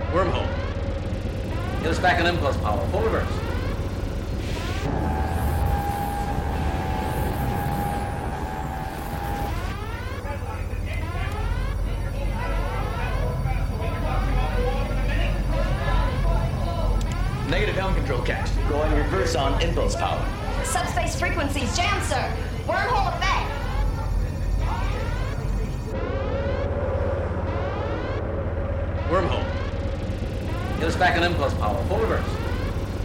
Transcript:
Wormhole. Get us back on impulse power. Full reverse. Negative helm control catch. Going reverse on impulse power. Subspace frequencies jammed, sir. Wormhole effect. Wormhole. Get us back on impulse power. Full reverse.